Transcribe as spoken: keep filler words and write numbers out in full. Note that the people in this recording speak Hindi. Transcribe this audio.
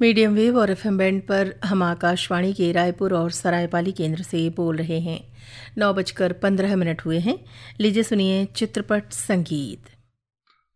मीडियम वेव और एफएम बैंड पर हम आकाशवाणी के रायपुर और सरायपाली केंद्र से बोल रहे हैं। नौ बजकर पंद्रह मिनट हुए हैं। लीजिए सुनिए चित्रपट संगीत।